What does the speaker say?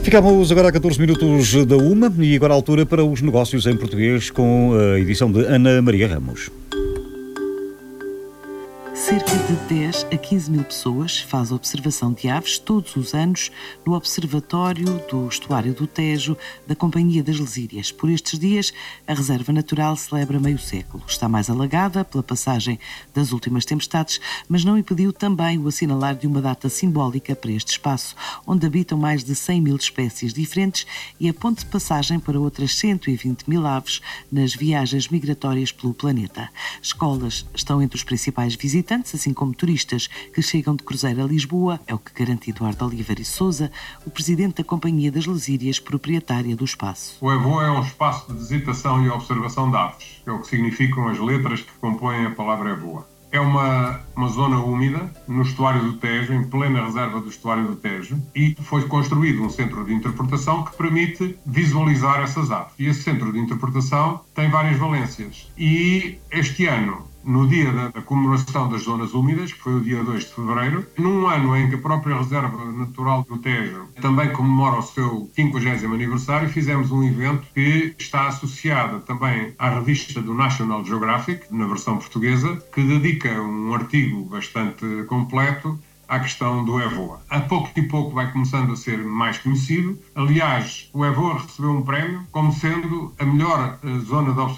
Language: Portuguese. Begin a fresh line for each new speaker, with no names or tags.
Ficamos agora a 14 minutos da 1 e agora a altura para os negócios em português com a edição de Ana Maria Ramos.
Cerca de 10 a 15 mil pessoas faz observação de aves todos os anos no Observatório do Estuário do Tejo da Companhia das Lesírias. Por estes dias, a Reserva Natural celebra meio século. Está mais alagada pela passagem das últimas tempestades, mas não impediu também o assinalar de uma data simbólica para este espaço, onde habitam mais de 100 mil espécies diferentes e a ponte de passagem para outras 120 mil aves nas viagens migratórias pelo planeta. Escolas estão entre os principais visitantes, assim como turistas que chegam de cruzeiro a Lisboa, é o que garante Eduardo Oliveira e Sousa, o presidente da Companhia das Lesírias, proprietária do espaço.
O EVOA é um espaço de visitação e observação de aves, que é o que significam as letras que compõem a palavra EVOA. É uma zona úmida, no estuário do Tejo, em plena reserva do estuário do Tejo, e foi construído um centro de interpretação que permite visualizar essas aves. E esse centro de interpretação tem várias valências. E este ano, no dia da comemoração das zonas úmidas, que foi o dia 2 de fevereiro, num ano em que a própria Reserva Natural do Tejo também comemora o seu 50º aniversário, fizemos um evento que está associado também à revista do National Geographic, na versão portuguesa, que dedica um artigo bastante completo à questão do EVOA. A pouco e pouco vai começando a ser mais conhecido. Aliás, o EVOA recebeu um prémio como sendo a melhor zona de observação